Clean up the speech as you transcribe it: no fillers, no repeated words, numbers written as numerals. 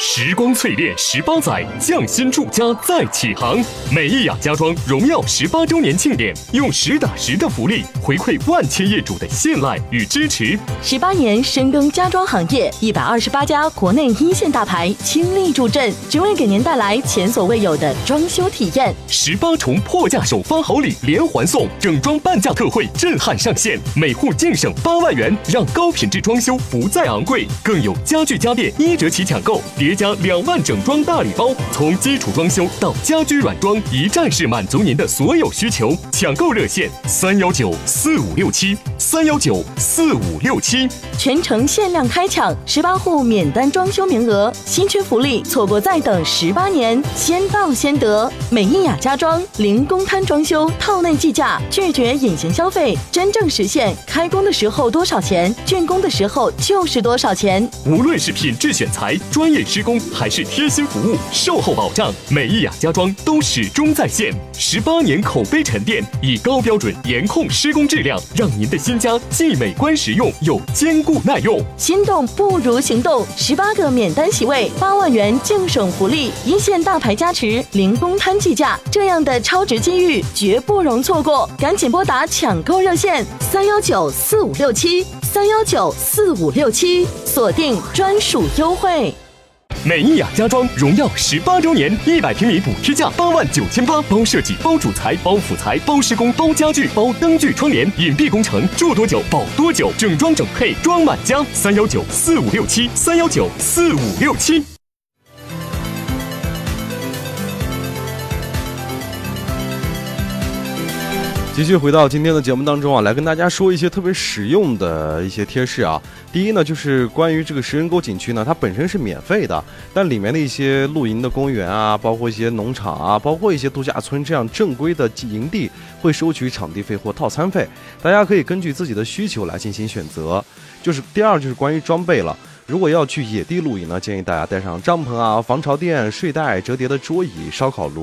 时光淬炼18载，匠心铸家再起航。美意雅家装荣耀18周年庆典，用实打实的福利回馈万千业主的信赖与支持。 18年深耕家装行业，128家国内一线大牌倾力助阵，只为给您带来前所未有的装修体验。 18重破价首发好礼连环送，整装半价特惠震撼上线，每户净省8万元，让高品质装修不再昂贵。更有家具家电1折起抢购，叠加2万整装大礼包，从基础装修到家居软装，一站式满足您的所有需求。抢购热线3194567，3194567， 全程限量开抢18户免单装修名额，新缺福利，错过再等18年，先到先得。美意雅家装零公摊装修，套内计价，拒绝隐形消费，真正实现开工的时候多少钱，竣工的时候就是多少钱。 无论是品质选材、专业施工，还是贴心服务、售后保障，美意雅家装都始终在线。18年口碑沉淀，以高标准严控施工质量，让您的新家既美观实用又坚固耐用。 心动不如行动，18个免单席位，8万元净省福利，一线大牌加持，零公摊计价，这样的超值机遇绝不容错过，赶紧拨打抢购热线3194567，3194567，锁定专属优惠。 美意雅家装荣耀18周年，100平米补贴价89800，包设计、包主材、包辅材、包施工、包家具、包灯具窗帘，隐蔽工程，住多久保多久，整装整配装满家，3194567，3194567。 继续回到今天的节目当中啊，来跟大家说一些特别实用的一些贴士啊。第一呢，就是关于这个食人沟景区呢，它本身是免费的，但里面的一些露营的公园啊，包括一些农场啊，包括一些度假村这样正规的营地，会收取场地费或套餐费，大家可以根据自己的需求来进行选择。就是第二，就是关于装备了。如果要去野地露营呢，建议大家带上帐篷啊、防潮垫、睡袋、折叠的桌椅、烧烤炉。